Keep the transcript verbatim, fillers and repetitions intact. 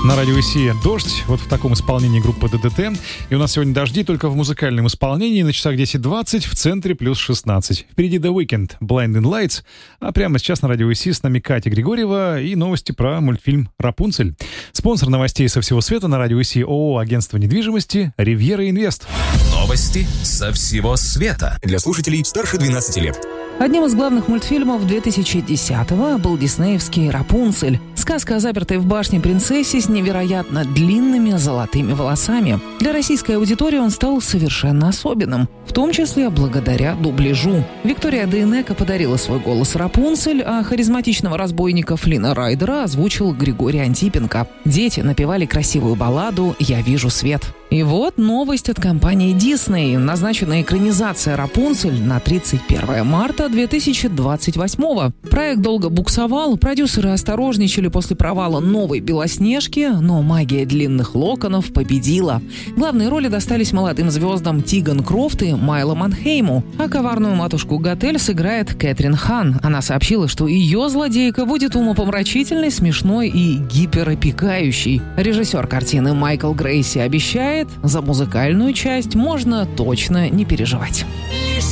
На радио ИСИ «Дождь», вот в таком исполнении группы ДДТ. И у нас сегодня дожди только в музыкальном исполнении. На часах десять двадцать, в центре плюс шестнадцать. Впереди The Weeknd, Blinding Lights. А прямо сейчас на радио ИСИ с нами Катя Григорьева и новости про мультфильм «Рапунцель». Спонсор новостей со всего света на радио ИСИ ООО «Агентство недвижимости» «Ривьера Инвест». Новости со всего света. Для слушателей старше двенадцати лет. Одним из главных мультфильмов две тысячи десятого был диснеевский «Рапунцель». Сказка о запертой в башне принцессе с невероятно длинными золотыми волосами. Для российской аудитории он стал совершенно особенным, в том числе благодаря дубляжу. Виктория Дейнеко подарила свой голос Рапунцель, а харизматичного разбойника Флина Райдера озвучил Григорий Антипенко. Дети напевали красивую балладу «Я вижу свет». И вот новость от компании Disney. Назначена экранизация «Рапунцель» на тридцать первое марта две тысячи двадцать восьмого. Проект долго буксовал, продюсеры осторожничали после провала новой «Белоснежки», но магия длинных локонов победила. Главные роли достались молодым звездам Тиган Крофт и Майло Манхейму, а коварную матушку Готель сыграет Кэтрин Хан. Она сообщила, что ее злодейка будет умопомрачительной, смешной и гиперопекающей. Режиссер картины Майкл Грейси обещает, за музыкальную часть можно точно не переживать.